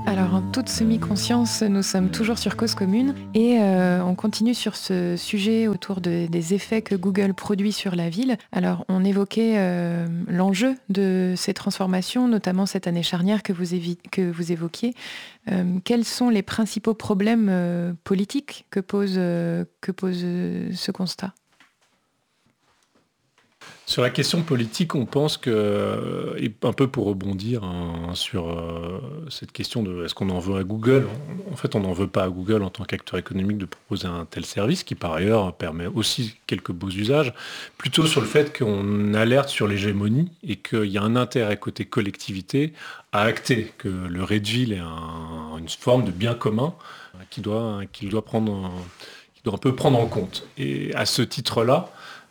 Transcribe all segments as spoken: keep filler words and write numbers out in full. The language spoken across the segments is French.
Alors en toute semi-conscience, nous sommes toujours sur Cause Commune et euh, on continue sur ce sujet autour de- des effets que Google produit sur la ville. Alors on évoquait euh, l'enjeu de ces transformations, notamment cette année charnière que vous, évi- que vous évoquiez. Euh, quels sont les principaux problèmes euh, politiques que pose, euh, que pose euh, ce constat ? Sur la question politique, on pense que, et un peu pour rebondir hein, sur euh, cette question de est-ce qu'on en veut à Google, en, en fait on n'en veut pas à Google en tant qu'acteur économique de proposer un tel service qui par ailleurs permet aussi quelques beaux usages, plutôt sur le fait qu'on alerte sur l'hégémonie et qu'il y a un intérêt côté collectivité à acter que le Redville est un- une forme de bien commun euh, qui doit, qu'il doit prendre, qui doit un peu prendre en compte. Et à ce titre-là,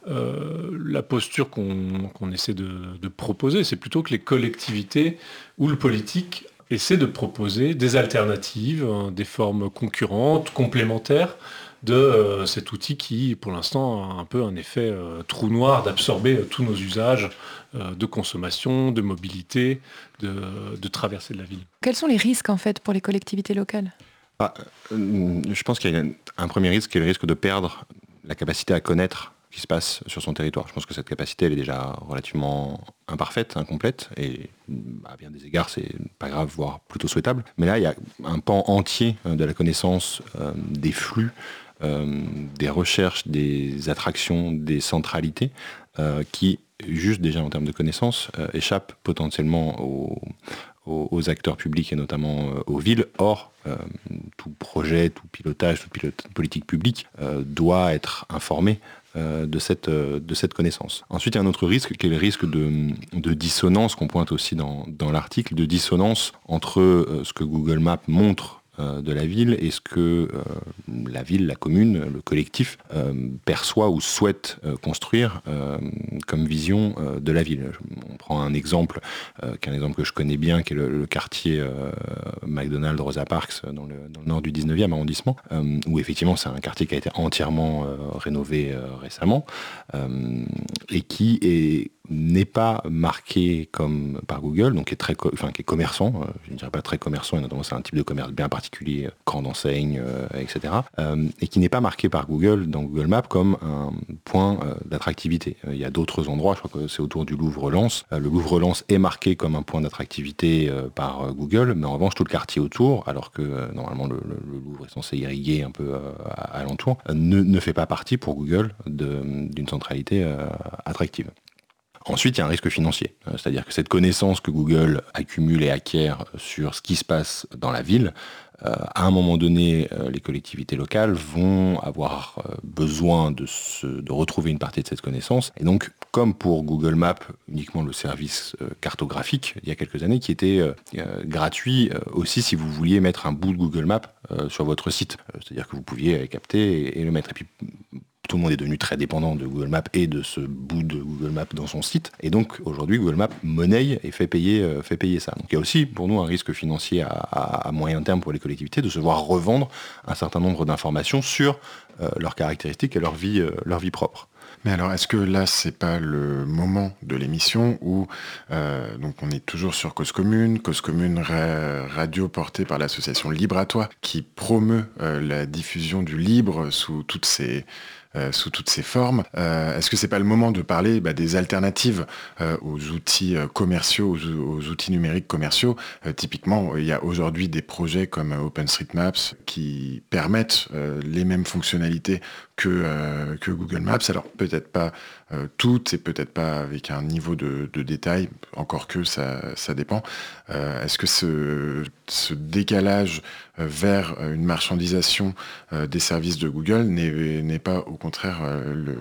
euh, la posture qu'on qu'on essaie de, de proposer, c'est plutôt que les collectivités ou le politique essaient de proposer des alternatives, hein, des formes concurrentes, complémentaires de euh, cet outil qui, pour l'instant, a un peu un effet euh, trou noir d'absorber euh, tous nos usages euh, de consommation, de mobilité, de, de traversée de la ville. Quels sont les risques en fait pour les collectivités locales ? Ah, euh, je pense qu'il y a un premier risque qui est le risque de perdre la capacité à connaître ce qui se passe sur son territoire. Je pense que cette capacité, elle est déjà relativement imparfaite, incomplète, et à bien des égards, c'est pas grave, voire plutôt souhaitable. Mais là, il y a un pan entier de la connaissance euh, des flux, euh, des recherches, des attractions, des centralités, euh, qui, juste déjà en termes de connaissances, euh, échappent potentiellement aux aux, aux acteurs publics et notamment euh, aux villes. Or, euh, tout projet, tout pilotage, toute pilot- politique publique euh, doit être informé euh, de, cette, euh, de cette connaissance. Ensuite, il y a un autre risque qui est le risque de, de dissonance qu'on pointe aussi dans, dans l'article, de dissonance entre euh, ce que Google Maps montre euh, de la ville et ce que euh, la ville, la commune, le collectif euh, perçoit ou souhaite euh, construire euh, comme vision euh, de la ville. On prend un exemple, euh, qui est un exemple que je connais bien, qui est le, le quartier euh, McDonald's Rosa Parks dans le, dans le nord du dix-neuvième arrondissement, euh, où effectivement c'est un quartier qui a été entièrement euh, rénové euh, récemment euh, et qui est n'est pas marqué comme par Google, donc qui est très, co- enfin qui est commerçant. Euh, je ne dirais pas très commerçant, et notamment c'est un type de commerce bien particulier, grande enseigne, euh, et cetera. Euh, et qui n'est pas marqué par Google dans Google Maps comme un point euh, d'attractivité. Euh, il y a d'autres endroits, je crois que c'est autour du Louvre-Lens. Euh, le Louvre-Lens est marqué comme un point d'attractivité euh, par euh, Google, mais en revanche tout le quartier autour, alors que euh, normalement le, le- le Louvre est censé irriguer un peu euh, à, à l'entour, euh, ne, ne fait pas partie pour Google de- d'une centralité euh, attractive. Ensuite, il y a un risque financier, Euh, c'est-à-dire que cette connaissance que Google accumule et acquiert sur ce qui se passe dans la ville, euh, à un moment donné, euh, les collectivités locales vont avoir euh, besoin de, se- de retrouver une partie de cette connaissance. Et donc, comme pour Google Maps, uniquement le service euh, cartographique, il y a quelques années, qui était euh, euh, gratuit euh, aussi si vous vouliez mettre un bout de Google Maps euh, sur votre site. Euh, c'est-à-dire que vous pouviez aller capter et, et le mettre. Et puis, tout le monde est devenu très dépendant de Google Maps et de ce bout de Google Maps dans son site. Et donc aujourd'hui, Google Maps monnaie et fait payer, euh, fait payer ça. Donc il y a aussi pour nous un risque financier à, à- à moyen terme pour les collectivités de se voir revendre un certain nombre d'informations sur euh, leurs caractéristiques et leur vie, euh, leur vie propre. Mais alors, est-ce que là, c'est pas le moment de l'émission où euh, donc on est toujours sur Cause Commune, Cause Commune ra- radio portée par l'association Libre à Toi, qui promeut euh, la diffusion du libre sous toutes ses euh, sous toutes ses formes. Euh, est-ce que c'est pas le moment de parler bah, des alternatives euh, aux outils euh, commerciaux, aux, aux outils numériques commerciaux? Euh, Typiquement, il y a aujourd'hui des projets comme euh, OpenStreetMaps qui permettent euh, les mêmes fonctionnalités que, euh, que Google Maps. Alors peut-être pas euh, toutes et peut-être pas avec un niveau de, de détail, encore que ça, ça dépend. Euh, est-ce que ce, ce décalage euh, vers une marchandisation euh, des services de Google n'est, n'est pas au contraire euh, le,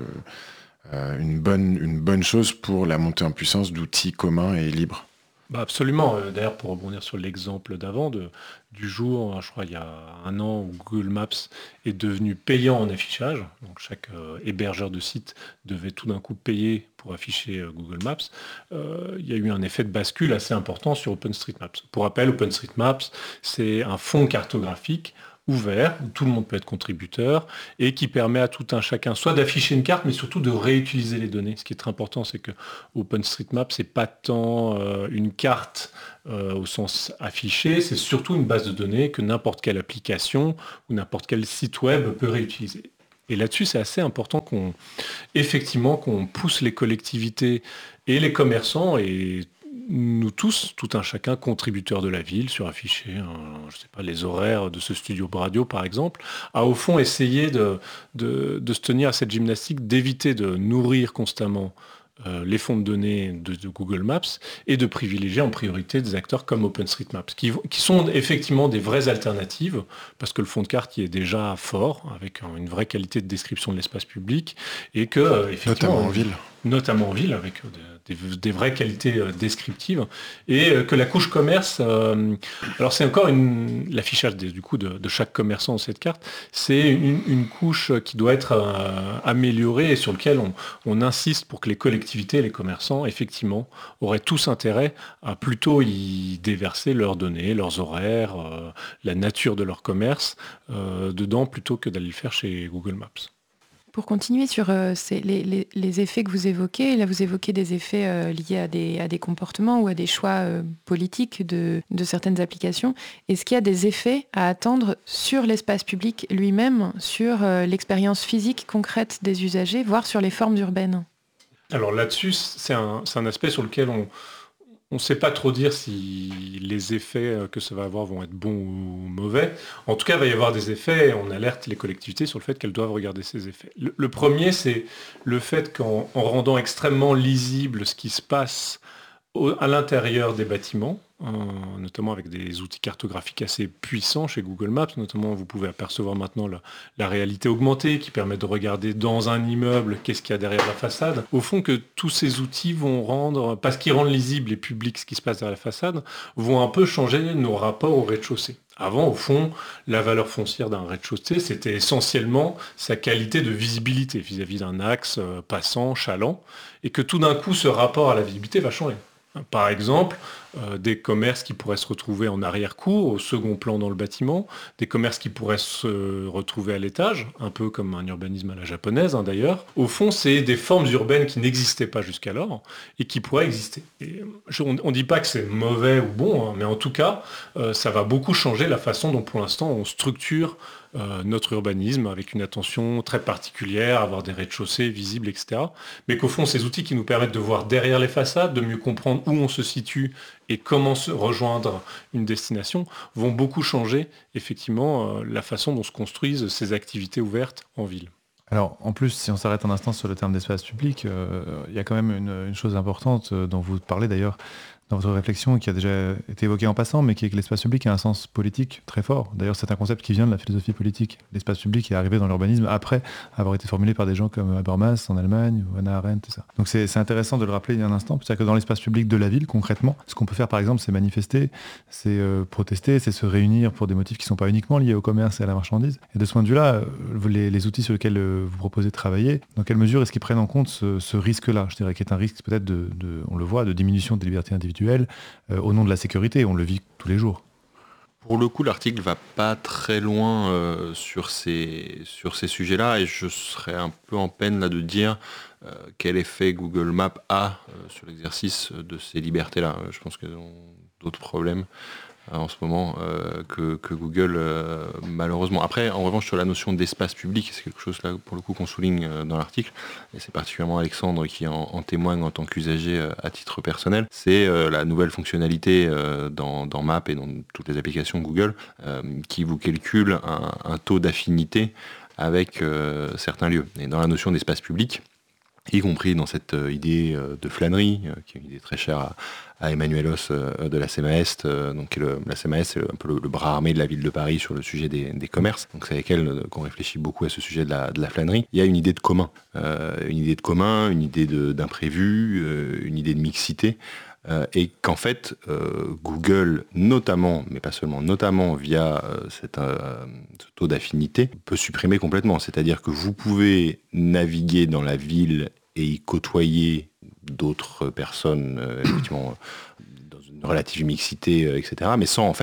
euh, une, bonne, une bonne chose pour la montée en puissance d'outils communs et libres? Bah absolument. Euh, D'ailleurs, pour rebondir sur l'exemple d'avant, de- du jour, hein, je crois, il y a un an, où Google Maps est devenu payant en affichage. Donc chaque euh, hébergeur de site devait tout d'un coup payer pour afficher euh, Google Maps. Euh, il y a eu un effet de bascule assez important sur OpenStreetMaps. Pour rappel, OpenStreetMaps, c'est un fonds cartographique ouvert, où tout le monde peut être contributeur, et qui permet à tout un chacun soit d'afficher une carte, mais surtout de réutiliser les données. Ce qui est très important, c'est que OpenStreetMap, c'est pas tant euh, une carte euh, au sens affiché, c'est surtout une base de données que n'importe quelle application ou n'importe quel site web peut réutiliser. Et là-dessus, c'est assez important qu'on, effectivement, qu'on pousse les collectivités et les commerçants et nous tous, tout un chacun, contributeurs de la ville, sur afficher, euh, je sais pas, les horaires de ce studio radio, par exemple, à au fond essayer de, de, de se tenir à cette gymnastique, d'éviter de nourrir constamment euh, les fonds de données de, de Google Maps et de privilégier en priorité des acteurs comme OpenStreetMaps, qui, qui sont effectivement des vraies alternatives, parce que le fond de carte y est déjà fort, avec une vraie qualité de description de l'espace public, et que, euh, effectivement... Notamment en ville. Notamment en ville, avec des, des, des vraies qualités euh, descriptives, et euh, que la couche commerce, euh, alors c'est encore une, l'affichage des, du coup de, de chaque commerçant dans cette carte, c'est une, une couche qui doit être euh, améliorée et sur laquelle on, on insiste pour que les collectivités et les commerçants, effectivement, auraient tous intérêt à plutôt y déverser leurs données, leurs horaires, euh, la nature de leur commerce euh, dedans, plutôt que d'aller le faire chez Google Maps. Pour continuer sur euh, ces, les, les, les effets que vous évoquez, là vous évoquez des effets euh, liés à des, à des comportements ou à des choix euh, politiques de, de certaines applications. Est-ce qu'il y a des effets à attendre sur l'espace public lui-même, sur euh, l'expérience physique concrète des usagers, voire sur les formes urbaines ? Alors là-dessus, c'est un, c'est un aspect sur lequel on on ne sait pas trop dire si les effets que ça va avoir vont être bons ou mauvais. En tout cas, il va y avoir des effets et on alerte les collectivités sur le fait qu'elles doivent regarder ces effets. Le, le premier, c'est le fait qu'en en rendant extrêmement lisible ce qui se passe au, à l'intérieur des bâtiments, euh, notamment avec des outils cartographiques assez puissants chez Google Maps, notamment vous pouvez apercevoir maintenant la, la réalité augmentée qui permet de regarder dans un immeuble qu'est-ce qu'il y a derrière la façade. Au fond, que tous ces outils vont rendre, parce qu'ils rendent lisible et public ce qui se passe derrière la façade, vont un peu changer nos rapports au rez-de-chaussée. Avant, au fond, la valeur foncière d'un rez-de-chaussée, c'était essentiellement sa qualité de visibilité vis-à-vis d'un axe euh, passant, chaland, et que tout d'un coup, ce rapport à la visibilité va changer. Par exemple, euh, des commerces qui pourraient se retrouver en arrière-cour, au second plan dans le bâtiment, des commerces qui pourraient se retrouver à l'étage, un peu comme un urbanisme à la japonaise hein, d'ailleurs. Au fond, c'est des formes urbaines qui n'existaient pas jusqu'alors et qui pourraient exister. Et je, on ne dit pas que c'est mauvais ou bon, hein, mais en tout cas, euh, ça va beaucoup changer la façon dont pour l'instant on structure Euh, notre urbanisme avec une attention très particulière, avoir des rez-de-chaussée visibles, et cetera. Mais qu'au fond, ces outils qui nous permettent de voir derrière les façades, de mieux comprendre où on se situe et comment se rejoindre une destination, vont beaucoup changer effectivement euh, la façon dont se construisent ces activités ouvertes en ville. Alors, en plus, si on s'arrête un instant sur le terme d'espace public, euh, il y a quand même une, une chose importante euh, dont vous parlez d'ailleurs dans votre réflexion, qui a déjà été évoquée en passant, mais qui est que l'espace public a un sens politique très fort. D'ailleurs, c'est un concept qui vient de la philosophie politique. L'espace public est arrivé dans l'urbanisme après avoir été formulé par des gens comme Habermas en Allemagne, ou Hannah Arendt, et ça. Donc c'est, c'est intéressant de le rappeler il y a un instant. C'est-à-dire que dans l'espace public de la ville, concrètement, ce qu'on peut faire par exemple, c'est manifester, c'est euh, protester, c'est se réunir pour des motifs qui ne sont pas uniquement liés au commerce et à la marchandise. Et de ce point de vue-là, euh, les, les outils sur lesquels euh, vous proposez de travailler, dans quelle mesure est-ce qu'ils prennent en compte ce, ce risque-là, je dirais, qui est un risque peut-être, de, de, on le voit, de diminution des libertés individuelles, euh, au nom de la sécurité, on le vit tous les jours. Pour le coup, l'article va pas très loin euh, sur ces, sur ces sujets-là et je serais un peu en peine là de dire euh, quel effet Google Maps a euh, sur l'exercice de ces libertés-là. Je pense qu'ils ont d'autres problèmes euh, en ce moment euh, que, que Google, euh, malheureusement. Après, en revanche, sur la notion d'espace public, c'est quelque chose là pour le coup qu'on souligne euh, dans l'article, et c'est particulièrement Alexandre qui en, en témoigne en tant qu'usager euh, à titre personnel, c'est euh, la nouvelle fonctionnalité euh, dans, dans Maps et dans toutes les applications Google euh, qui vous calcule un, un taux d'affinité avec euh, certains lieux. Et dans la notion d'espace public, y compris dans cette euh, idée euh, de flânerie, euh, qui est une idée très chère à, à Emmanuel Os euh, de la SEMAEST. Euh, donc le, la SEMAEST, c'est un peu le, le bras armé de la ville de Paris sur le sujet des, des commerces. Donc c'est avec elle euh, qu'on réfléchit beaucoup à ce sujet de la, de la flânerie. Il y a une idée de commun, euh, une idée de commun, une idée de, d'imprévu, euh, une idée de mixité. Euh, et qu'en fait, euh, Google, notamment, mais pas seulement, notamment via euh, cet, euh, ce taux d'affinité, peut supprimer complètement. C'est-à-dire que vous pouvez naviguer dans la ville et y côtoyer d'autres personnes, euh, effectivement, dans une relative mixité, euh, et cetera, mais sans en fait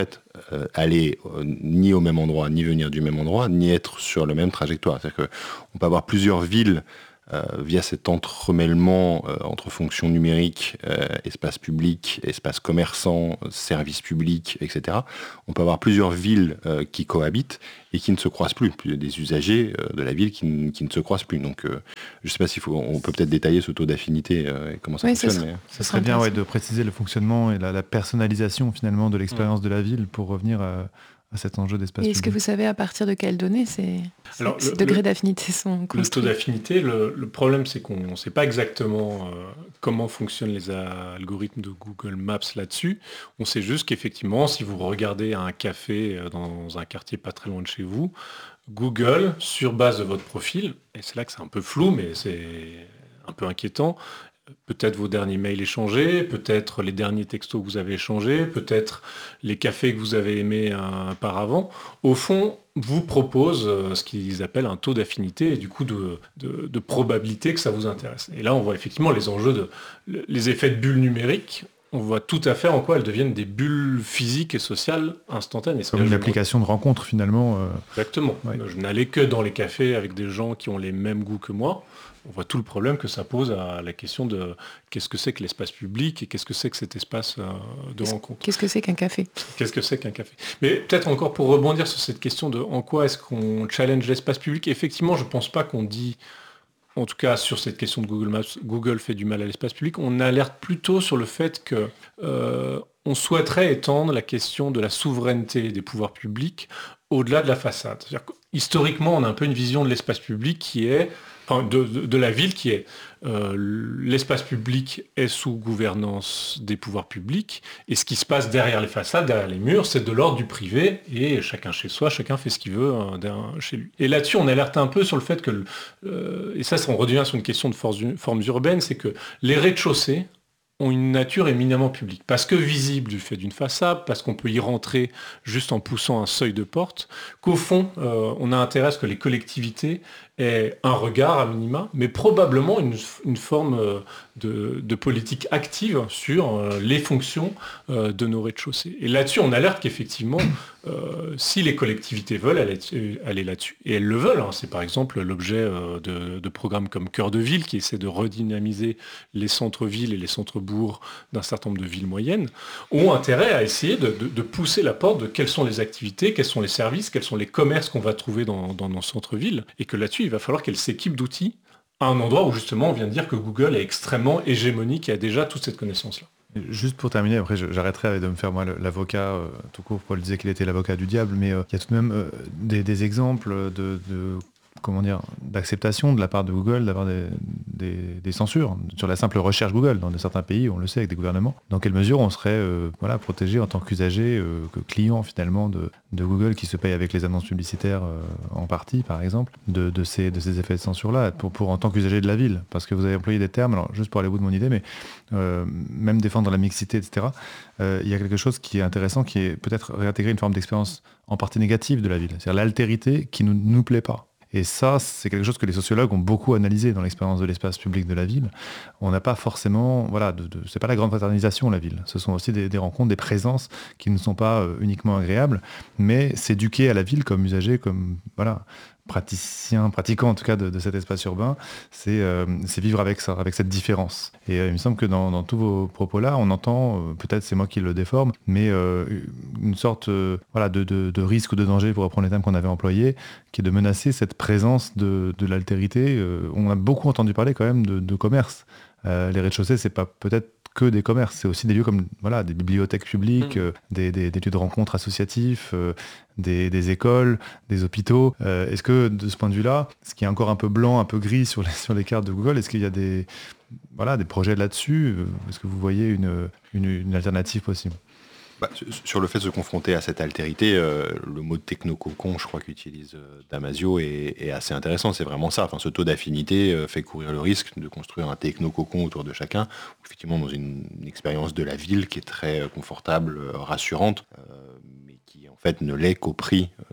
euh, aller euh, ni au même endroit, ni venir du même endroit, ni être sur la même trajectoire. C'est-à-dire qu'on peut avoir plusieurs villes euh, via cet entremêlement euh, entre fonctions numériques, euh, espace public, espace commerçant, services publics, et cetera. On peut avoir plusieurs villes euh, qui cohabitent et qui ne se croisent plus. Puis il y a des usagers euh, de la ville qui, n- qui ne se croisent plus. Donc, euh, je ne sais pas s'il faut, on peut peut-être détailler ce taux d'affinité euh, et comment ça Oui, fonctionne. ça sera- mais- Ça serait bien ouais, de préciser le fonctionnement et la, la personnalisation finalement de l'expérience de la ville pour revenir à, à cet enjeu d'espace Et public. est-ce que vous savez à partir de quelles données ces, ces- Alors, ces le- degrés le- d'affinité sont Le taux construits? d'affinité, le, le problème c'est qu'on ne sait pas exactement euh, comment fonctionnent les a- algorithmes de Google Maps là-dessus. On sait juste qu'effectivement, si vous regardez un café euh, dans un quartier pas très loin de chez vous, Google, sur base de votre profil, et c'est là que c'est un peu flou, mais c'est un peu inquiétant, peut-être vos derniers mails échangés, peut-être les derniers textos que vous avez échangés, peut-être les cafés que vous avez aimés euh, auparavant, au fond, vous propose euh, ce qu'ils appellent un taux d'affinité et du coup de, de- de probabilité que ça vous intéresse. Et là, on voit effectivement les enjeux de le- les effets de bulles numériques. On voit tout à fait en quoi elles deviennent des bulles physiques et sociales instantanées. Comme C'est-à-dire, une je- application de rencontre finalement. euh, Exactement. Ouais. Je n'allais que dans les cafés avec des gens qui ont les mêmes goûts que moi. On voit tout le problème que ça pose à la question de qu'est-ce que c'est que l'espace public et qu'est-ce que c'est que cet espace euh, de Qu'est-ce- rencontre. Qu'est-ce que c'est qu'un café? Qu'est-ce que c'est qu'un café? Mais peut-être encore pour rebondir sur cette question de en quoi est-ce qu'on challenge l'espace public, effectivement, je ne pense pas qu'on dit, en tout cas sur cette question de Google Maps, Google fait du mal à l'espace public. On alerte plutôt sur le fait que euh, on souhaiterait étendre la question de la souveraineté des pouvoirs publics au-delà de la façade. C'est-à-dire que, historiquement, on a un peu une vision de l'espace public qui est, enfin, de, de- de la ville qui est, euh, l'espace public est sous gouvernance des pouvoirs publics, et ce qui se passe derrière les façades, derrière les murs, c'est de l'ordre du privé, et chacun chez soi, chacun fait ce qu'il veut hein, derrière- chez lui. Et là-dessus, on alerte un peu sur le fait que, le- euh, et ça, on revient sur une question de force- formes urbaines, c'est que les rez-de-chaussée ont une nature éminemment publique. Parce que visible du fait d'une façade, parce qu'on peut y rentrer juste en poussant un seuil de porte, qu'au fond, euh, on a intérêt à ce que les collectivités aient un regard à minima, mais probablement une, une forme euh, de, de politique active sur euh, les fonctions euh, de nos rez-de-chaussée. Et là-dessus, on alerte qu'effectivement, euh, si les collectivités veulent aller, aller là-dessus, et elles le veulent, hein, c'est par exemple l'objet euh, de, de programmes comme Cœur de Ville, qui essaie de redynamiser les centres-villes et les centres-bourgs d'un certain nombre de villes moyennes, ont intérêt à essayer de, de- de pousser la porte de quelles sont les activités, quels sont les services, quels sont les commerces qu'on va trouver dans, dans nos centres-villes, et que là-dessus, il va falloir qu'elles s'équipent d'outils à un endroit où justement on vient de dire que Google est extrêmement hégémonique et a déjà toute cette connaissance-là. Juste pour terminer, après je- j'arrêterai de me faire moi le- l'avocat, euh, tout court, Paul disait qu'il était l'avocat du diable, mais euh, il y a tout de même euh, des, des exemples de, de- comment dire, d'acceptation de la part de Google d'avoir des, des- des censures sur la simple recherche Google. Dans certains pays, on le sait, avec des gouvernements. Dans quelle mesure on serait euh, voilà, protégé en tant qu'usager, euh, que client finalement de, de Google qui se paye avec les annonces publicitaires euh, en partie, par exemple, de, de ces, de ces effets de censure-là, pour, pour en tant qu'usager de la ville. Parce que vous avez employé des termes, alors juste pour aller au bout de mon idée, mais euh, même défendre la mixité, et cetera, euh, il y a quelque chose qui est intéressant, qui est peut-être réintégrer une forme d'expérience en partie négative de la ville, c'est-à-dire l'altérité qui ne nous, nous plaît pas. Et ça, c'est quelque chose que les sociologues ont beaucoup analysé dans l'expérience de l'espace public de la ville. On n'a pas forcément, voilà, de, de, c'est pas la grande fraternisation la ville. Ce sont aussi des, des rencontres, des présences qui ne sont pas euh, uniquement agréables, mais s'éduquer à la ville comme usager, comme voilà, praticien, pratiquant en tout cas de, de cet espace urbain, c'est euh, c'est vivre avec ça, avec cette différence. Et euh, il me semble que dans, dans tous vos propos-là, on entend, euh, peut-être c'est moi qui le déforme, mais euh, une sorte euh, voilà, de, de, de risque ou de danger, pour reprendre les termes qu'on avait employés, qui est de menacer cette présence de, de l'altérité. Euh, on a beaucoup entendu parler quand même de, de commerce. Euh, les rez-de-chaussée, c'est pas peut-être que des commerces, c'est aussi des lieux comme voilà, des bibliothèques publiques, mmh. euh, des, des, des lieux de rencontres associatifs, euh, des, des écoles, des hôpitaux. Euh, est-ce que de ce point de vue-là, ce qui est encore un peu blanc, un peu gris sur les, sur les cartes de Google, est-ce qu'il y a des, voilà, des projets là-dessus? Est-ce que vous voyez une, une, une alternative possible? Bah, sur le fait de se confronter à cette altérité, euh, le mot de technococon, je crois qu'utilise euh, Damasio, est, est assez intéressant. C'est vraiment ça. Enfin, ce taux d'affinité euh, fait courir le risque de construire un technococon autour de chacun, effectivement dans une, une expérience de la ville qui est très euh, confortable, euh, rassurante, euh, mais qui en fait ne l'est qu'au prix euh, d'une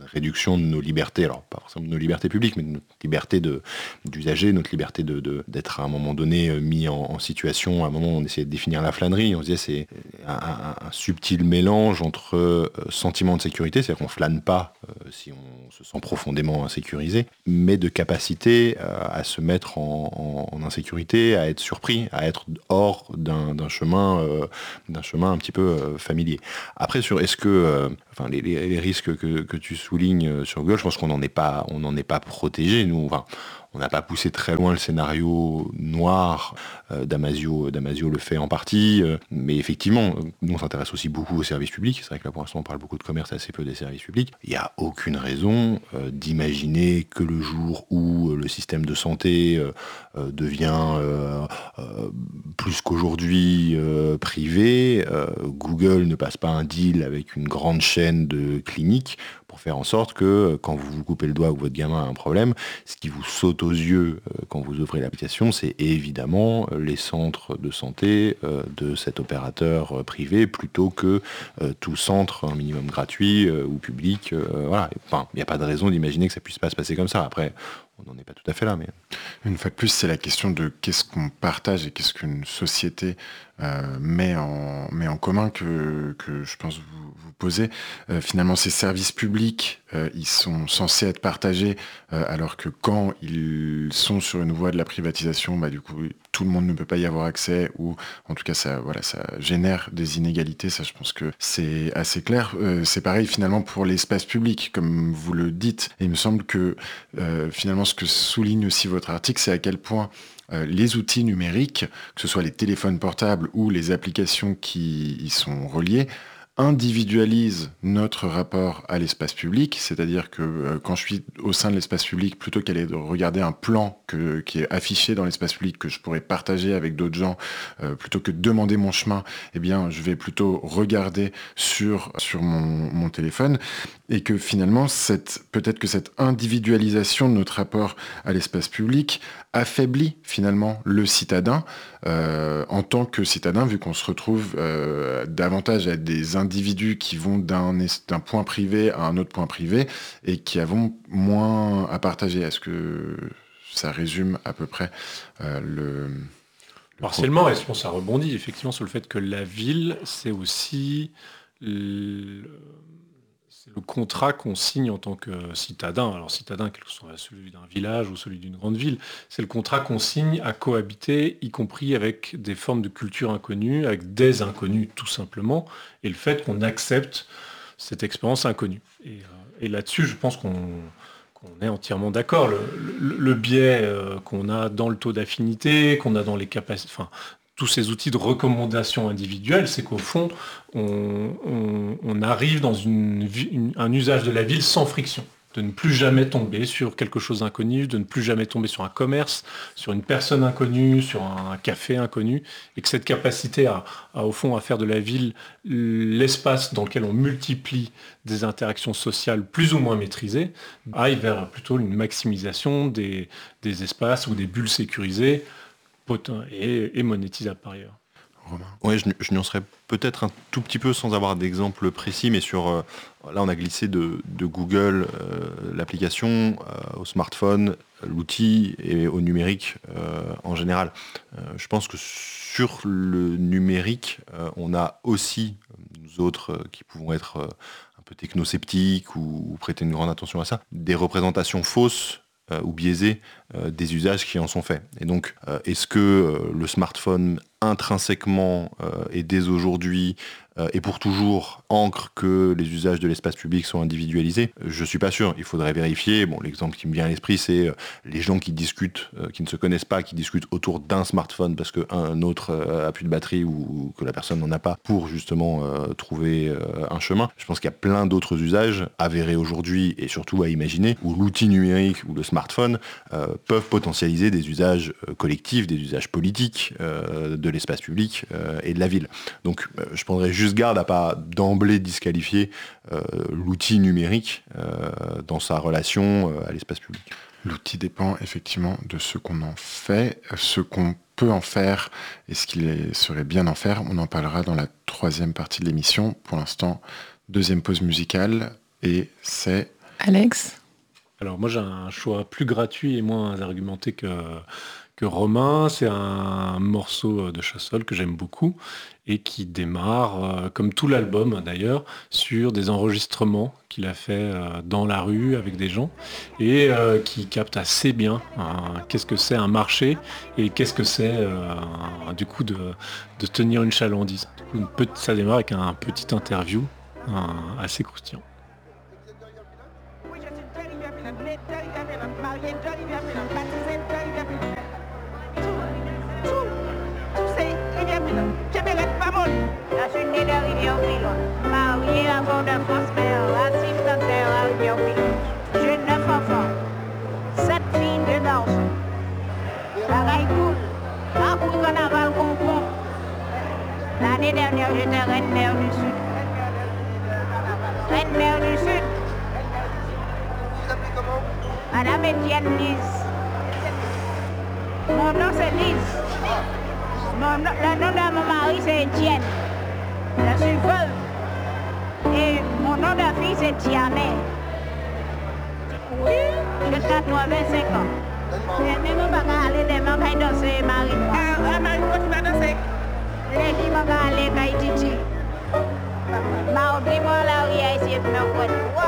réduction de nos libertés, alors pas forcément de nos libertés publiques, mais de notre liberté de, d'usager, notre liberté de, de, d'être à un moment donné mis en, en situation. À un moment, on essayait de définir la flânerie, on se disait c'est un, un, un subtil mélange entre euh, sentiment de sécurité, c'est-à-dire qu'on ne flâne pas euh, si on se sent profondément insécurisé, mais de capacité euh, à se mettre en, en, en insécurité, à être surpris, à être hors d'un, d'un chemin, euh, d'un chemin un petit peu euh, familier. Après, sur est-ce que, euh, enfin, les, les, les risques que, que tu soulignes sur Google, je pense qu'on n'en est pas, on n'en est pas protégé. Nous, enfin, on n'a pas poussé très loin le scénario noir. Euh, Damasio, Damasio le fait en partie, euh, mais effectivement, nous on s'intéresse aussi beaucoup aux services publics. C'est vrai que là pour l'instant on parle beaucoup de commerce et assez peu des services publics. Il n'y a aucune raison euh, d'imaginer que le jour où euh, le système de santé euh, euh, devient euh, euh, plus qu'aujourd'hui euh, privé, euh, Google ne passe pas un deal avec une grande chaîne de cliniques pour faire en sorte que quand vous vous coupez le doigt ou votre gamin a un problème, ce qui vous saute aux yeux euh, quand vous ouvrez l'application, c'est évidemment euh, les centres de santé euh, de cet opérateur euh, privé plutôt que euh, tout centre un minimum gratuit euh, ou public. Euh, voilà. Enfin, il n'y a pas de raison d'imaginer que ça puisse pas se passer comme ça. Après, on n'en est pas tout à fait là. Mais... Une fois de plus, c'est la question de qu'est-ce qu'on partage et qu'est-ce qu'une société euh, met, en, met en commun que, que je pense vous, vous posez. Euh, finalement, ces services publics, euh, ils sont censés être partagés, euh, alors que quand ils sont sur une voie de la privatisation, bah, du coup, tout le monde ne peut pas y avoir accès, ou en tout cas, ça, voilà, ça génère des inégalités. Ça, je pense que c'est assez clair. Euh, c'est pareil, finalement, pour l'espace public, comme vous le dites. Et il me semble que, euh, finalement, ce que souligne aussi votre article, c'est à quel point euh, les outils numériques, que ce soit les téléphones portables ou les applications qui y sont reliées, individualise notre rapport à l'espace public, c'est-à-dire que euh, quand je suis au sein de l'espace public, plutôt qu'aller de regarder un plan que, qui est affiché dans l'espace public que je pourrais partager avec d'autres gens, euh, plutôt que de demander mon chemin, eh bien, je vais plutôt regarder sur, sur mon, mon téléphone, et que finalement, cette, peut-être que cette individualisation de notre rapport à l'espace public affaiblit finalement le citadin euh, en tant que citadin, vu qu'on se retrouve euh, davantage à des individus qui vont d'un, d'un point privé à un autre point privé et qui avons moins à partager. Est-ce que ça résume à peu près euh, le... le Partiellement, et je pense que ça rebondit effectivement sur le fait que la ville, c'est aussi le, c'est le contrat qu'on signe en tant que citadin. Alors citadin, quel que soit celui d'un village ou celui d'une grande ville, c'est le contrat qu'on signe à cohabiter, y compris avec des formes de culture inconnues, avec des inconnus tout simplement, et le fait qu'on accepte cette expérience inconnue. Et, euh, et là-dessus, je pense qu'on... On est entièrement d'accord. Le, le, le biais euh, qu'on a dans le taux d'affinité, qu'on a dans les capacités, enfin, tous ces outils de recommandation individuelle, c'est qu'au fond, on, on, on arrive dans une, une, un usage de la ville sans friction, de ne plus jamais tomber sur quelque chose d'inconnu, de ne plus jamais tomber sur un commerce, sur une personne inconnue, sur un café inconnu, et que cette capacité à, à, au fond, à faire de la ville l'espace dans lequel on multiplie des interactions sociales plus ou moins maîtrisées, aille vers plutôt une maximisation des, des espaces ou des bulles sécurisées et, et monétisables par ailleurs. Oui, je, je nuancerais peut-être un tout petit peu sans avoir d'exemple précis, mais sur euh, là on a glissé de, de Google, euh, l'application, euh, au smartphone, l'outil et au numérique euh, en général. Euh, je pense que sur le numérique, euh, on a aussi, nous autres euh, qui pouvons être euh, un peu technosceptiques ou, ou prêter une grande attention à ça, des représentations fausses euh, ou biaisées euh, des usages qui en sont faits. Et donc, euh, est-ce que euh, le smartphone intrinsèquement euh, et dès aujourd'hui euh, et pour toujours ancre que les usages de l'espace public sont individualisés? Je suis pas sûr, il faudrait vérifier. Bon, l'exemple qui me vient à l'esprit, c'est euh, les gens qui discutent, euh, qui ne se connaissent pas, qui discutent autour d'un smartphone parce qu'un autre euh, a plus de batterie ou, ou que la personne n'en a pas pour justement euh, trouver euh, un chemin. Je pense qu'il y a plein d'autres usages avérés aujourd'hui et surtout à imaginer où l'outil numérique ou le smartphone euh, peuvent potentialiser des usages euh, collectifs, des usages politiques euh, de l'espace public euh, et de la ville. Donc euh, je prendrais juste garde à pas d'emblée disqualifier euh, l'outil numérique euh, dans sa relation euh, à l'espace public. L'outil dépend effectivement de ce qu'on en fait, ce qu'on peut en faire et ce qu'il est, serait bien d'en faire. On en parlera dans la troisième partie de l'émission. Pour l'instant, deuxième pause musicale et c'est... Alex? Alors moi j'ai un choix plus gratuit et moins argumenté que, que Romain. C'est un morceau de Chassol que j'aime beaucoup et qui démarre, euh, comme tout l'album d'ailleurs, sur des enregistrements qu'il a fait euh, dans la rue avec des gens et euh, qui capte assez bien euh, qu'est-ce que c'est un marché et qu'est-ce que c'est euh, du coup de, de tenir une chalandise. Du coup, une petite, ça démarre avec un petit interview euh, assez croustillant. L'année dernière, j'étais reine-mère du Sud. Reine-mère du Sud. Madame Étienne Lise. Mon nom c'est Lise. Mon nom, le nom de mon mari c'est Étienne. Je suis veuve. Et mon nom de fille c'est Tiané. Oui, j'ai quatre-vingt-cinq ans. Et nous allons aller demain danser Marie. Ah, Marie, tu vas danser? Les filles vont aller à Haïti. Mardi, moi, là, il y a ici,